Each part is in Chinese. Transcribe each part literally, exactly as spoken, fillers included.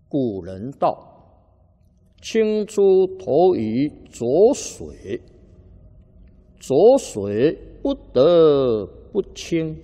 古人道：“青珠投于浊水，浊水不得不清。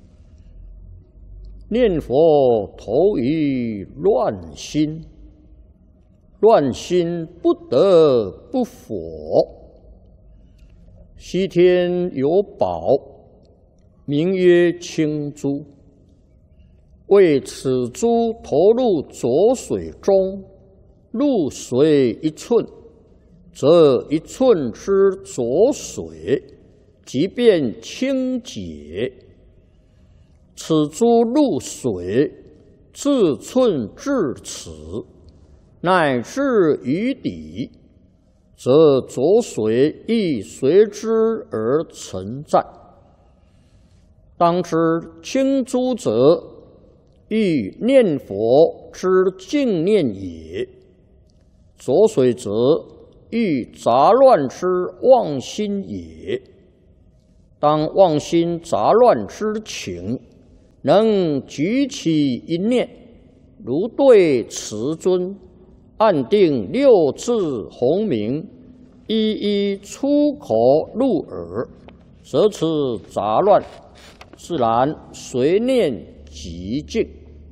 念佛投于乱心，乱心不得不佛。西天有宝，名曰青珠。为此珠投入浊水中，入水一寸，则一寸之浊水即变清洁。此珠入水，自寸至此，乃至于底，则浊水亦随之而存在。当知清珠者，欲念佛之净念也；浊水则，欲杂乱之妄心也。当妄心杂乱之情，能举起一念，如对慈尊，按定六字洪名，一一出口入耳，则此杂乱自然随念即净。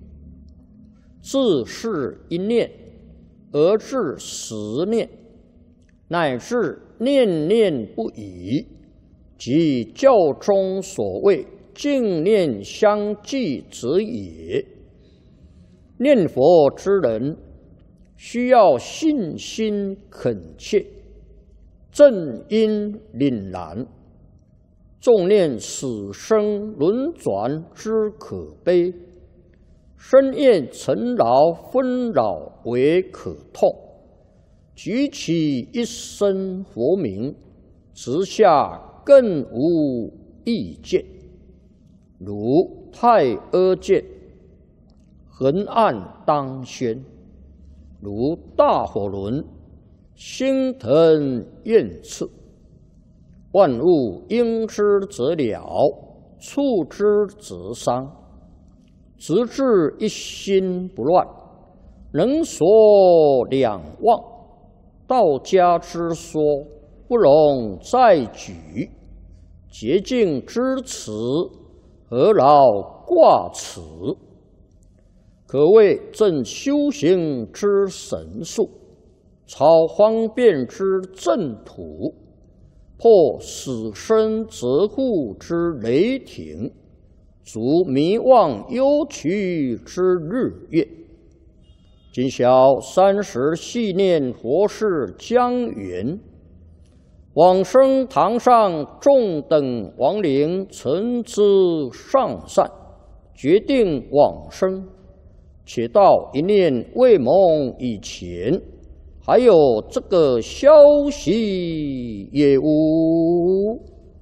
自是一念而至十念，乃至念念不已，即教中所谓净念相继者也。念佛之人，需要信心恳切，正因凛然，重念死生轮转之可悲，深厌尘劳纷扰为可痛，举起一声佛名，直下更无意见。如太阿剑，横按当宣；如大火轮，星腾焰炽。万物应之则了，触之则伤。直至一心不乱，能所两忘。道家之说，不容再举。洁净之词，何劳挂齿？可谓正修行之神速，超方便之正途，破死生责护之雷霆，足迷妄忧屈之日月。今晓三十系念佛事将圆，往生堂上众等亡灵曾知上善，决定往生。且到一念未蒙以前，还有这个消息也无。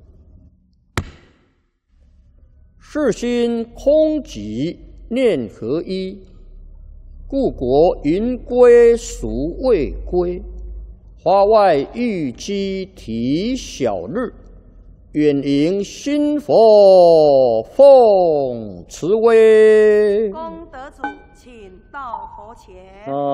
世心空寂，念合一，故国云归孰未归？花外玉鸡啼晓日，远迎新佛奉慈威。 功德主，请到佛前。